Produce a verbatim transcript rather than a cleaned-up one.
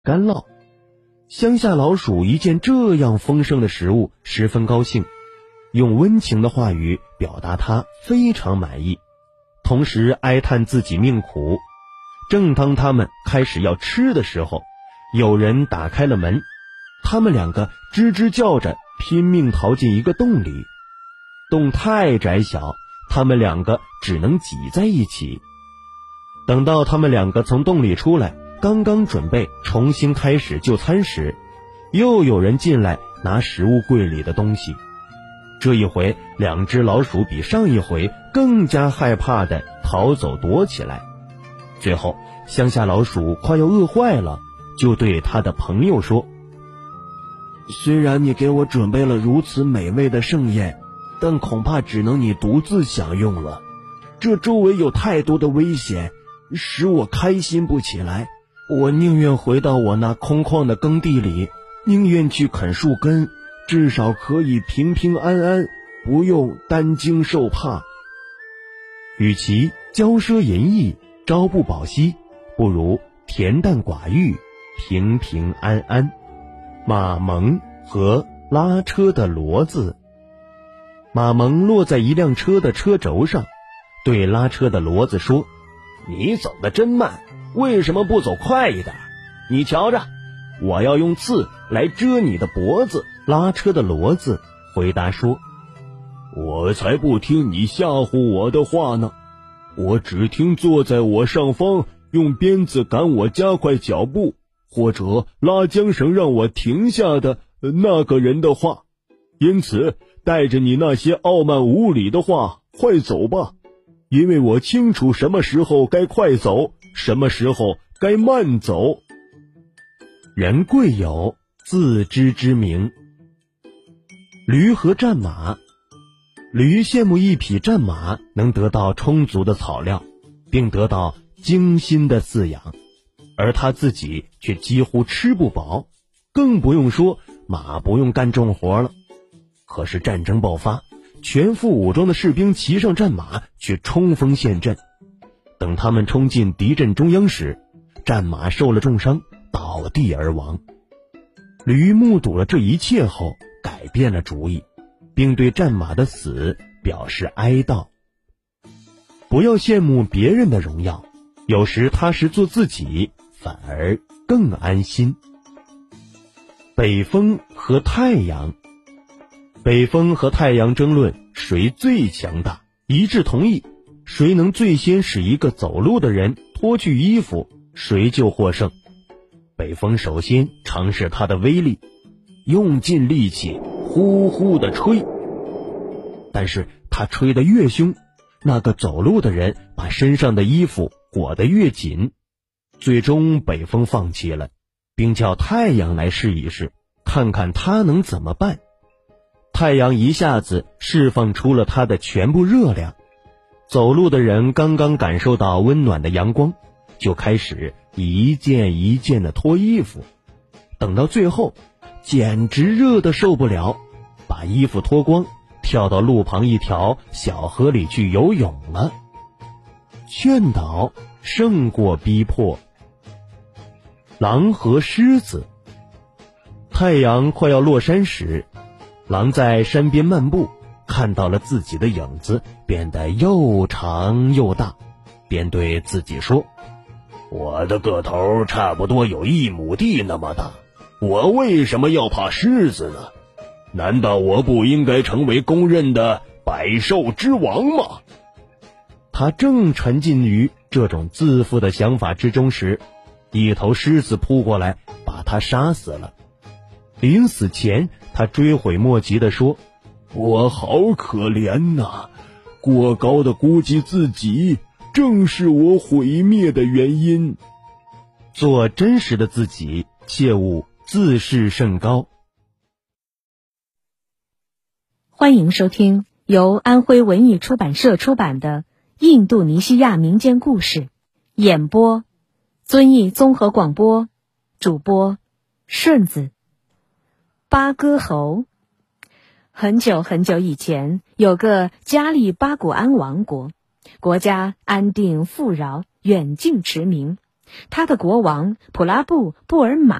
干酪。乡下老鼠一见这样丰盛的食物，十分高兴，用温情的话语表达他非常满意，同时哀叹自己命苦。正当他们开始要吃的时候，有人打开了门，他们两个吱吱叫着拼命逃进一个洞里。洞太窄小，他们两个只能挤在一起。等到他们两个从洞里出来，刚刚准备重新开始就餐时，又有人进来拿食物柜里的东西。这一回，两只老鼠比上一回更加害怕地逃走躲起来。最后，乡下老鼠快要饿坏了，就对他的朋友说：虽然你给我准备了如此美味的盛宴，但恐怕只能你独自享用了。这周围有太多的危险，使我开心不起来。我宁愿回到我那空旷的耕地里，宁愿去啃树根，至少可以平平安安，不用担惊受怕。与其骄奢淫逸，朝不保夕，不如恬淡寡欲，平平安安。马蒙和拉车的骡子。马蒙落在一辆车的车轴上，对拉车的骡子说：你走得真慢，为什么不走快一点？你瞧着，我要用刺来遮你的脖子。拉车的骡子回答说：我才不听你吓唬我的话呢，我只听坐在我上方用鞭子赶我加快脚步，或者拉缰绳让我停下的那个人的话。因此带着你那些傲慢无礼的话，快走吧，因为我清楚什么时候该快走，什么时候该慢走。人贵有自知之明。驴和战马。驴羡慕一匹战马能得到充足的草料，并得到精心的饲养，而他自己却几乎吃不饱，更不用说马不用干重活了。可是战争爆发，全副武装的士兵骑上战马去冲锋陷阵。等他们冲进敌阵中央时，战马受了重伤，倒地而亡。驴目睹了这一切后，改变了主意，并对战马的死表示哀悼。不要羡慕别人的荣耀，有时踏实做自己，反而更安心。北风和太阳。北风和太阳争论谁最强大，一致同意，谁能最先使一个走路的人脱去衣服，谁就获胜。北风首先尝试他的威力，用尽力气呼呼地吹，但是他吹得越凶，那个走路的人把身上的衣服裹得越紧。最终北风放弃了，并叫太阳来试一试，看看他能怎么办。太阳一下子释放出了它的全部热量，走路的人刚刚感受到温暖的阳光，就开始一件一件的脱衣服，等到最后简直热得受不了，把衣服脱光，跳到路旁一条小河里去游泳了。劝导胜过逼迫。狼和狮子。太阳快要落山时，狼在山边漫步，看到了自己的影子变得又长又大，便对自己说：我的个头差不多有一亩地那么大，我为什么要怕狮子呢？难道我不应该成为公认的百兽之王吗？他正沉浸于这种自负的想法之中时，一头狮子扑过来把他杀死了。临死前他追悔莫及地说：我好可怜呐，过高的估计自己正是我毁灭的原因。做真实的自己，切勿自视甚高。 欢迎收听由安徽文艺出版社出版的《印度尼西亚民间故事》，演播遵义综合广播，主播顺子。八哥侯。很久很久以前，有个加利巴古安王国，国家安定富饶，远近驰名， 他的国王普拉布布尔玛